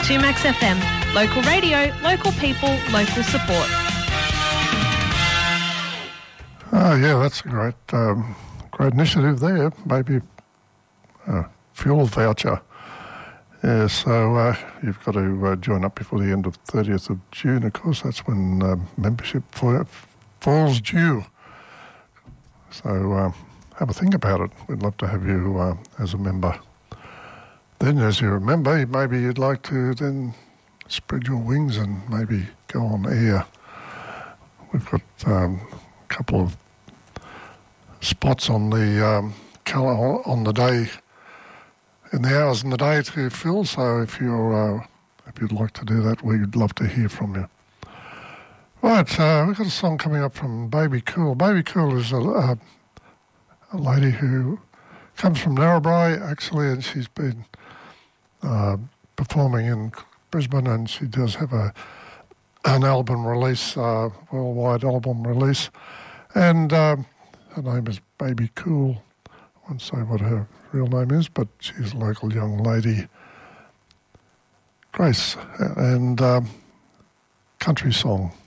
2Max FM. Local radio, local people, local support. Oh, yeah, that's a great initiative there. Maybe fuel voucher. Yeah, so you've got to join up before the end of 30th of June, of course. That's when membership falls due. So have a think about it. We'd love to have you as a member. Then, as you remember, maybe you'd like to then spread your wings and maybe go on air. We've got a couple of spots on the colour on the day, in the hours in the day to fill. So if you'd like to do that, we'd love to hear from you. Right, we've got a song coming up from Baby Cool. Baby Cool is a lady who comes from Narrabri, actually, and she's been performing in Brisbane, and she does have an album release, worldwide album release. And her name is Baby Cool. I won't say what her real name is, but she's a local young lady. Grace, and country song.